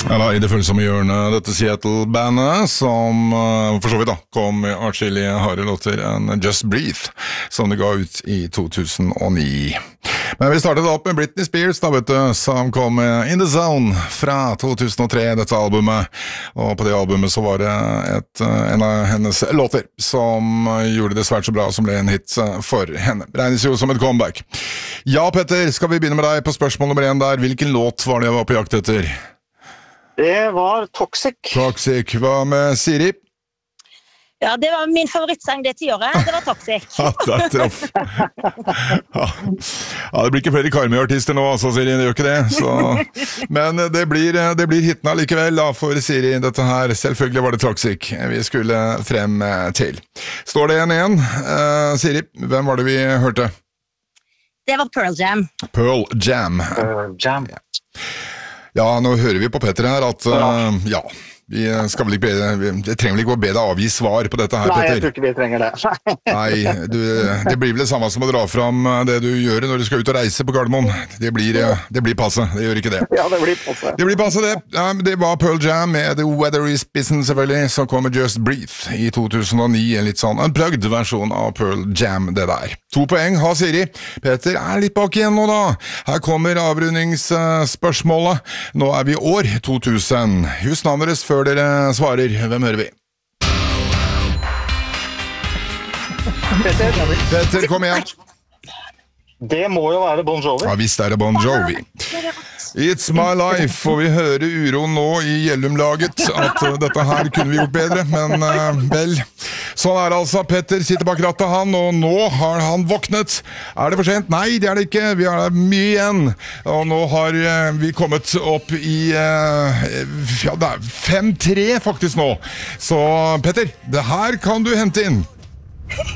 Eller i det følsomme hjørnet, dette Seattle-bandet, som for så vidt da, kom med atskillige harde låter enn Just Breathe, som det ga ut i 2009. Men vi startet opp med Britney Spears, da vet du, som kom med In The Zone fra 2003, dette albumet. Og på det albumet så var det en av hennes låter som gjorde det svært så bra, som ble en hit for henne. Regnes jo som et comeback. Ja, Petter, skal vi begynne med deg på spørsmål nummer 1 der. Hvilken låt var det jeg var på jakt etter? Det var Toxic. Toxic. Hva med Siri? Ja, det var min favorittsang det tiåret. Det var Toxic. Ja, det er troff. Ja, det blir ikke flere Karmøy-artister nå, altså, Siri, det gjør ikke det. Så. Men det blir hitene likevel da, for Siri, dette her. Selvfølgelig var det Toxic vi skulle frem til. Står det 1-1? Siri, hvem var det vi hørte? Det var Pearl Jam. Pearl Jam. Jam. Ja, nå hører vi på Petter her at, ja, vi skal vel ikke trenger vel ikke å be deg avgi svar på dette her, Petter. Nei, jeg tror ikke vi trenger det. Nei, det blir vel det samme som å dra fram det du gjør når du skal ut og reise på Gardermoen. Det blir passe, det gjør ikke det. Ja, det blir passe. Det blir passe det. Ja, det var Pearl Jam med The Weather Is Business, selvfølgelig, som kom med Just Breathe i 2009, en litt sånn unplugged versjon av Pearl Jam, det der. 2 poeng har Siri. Petter er litt bak igjen nå da. Her kommer avrundingsspørsmålet. Nå er vi i år 2000. Husk navnet deres før dere svarer. Hvem hører vi? Petter, kom igjen. Det må jo være Bon Jovi. Ja, visst er det Bon Jovi. It's my life, og vi hører uroen nå i Gjellum-laget, at dette her kunne vi gjort bedre, men vel, sånn er det altså. Petter sitter bak rattet han, og nå har han våknet. Er det for sent? Nei, det er det ikke. Vi har mye igjen, og nå har vi kommet opp i ja, det er 5-3 faktisk nå. Så Petter, det her kan du hente inn.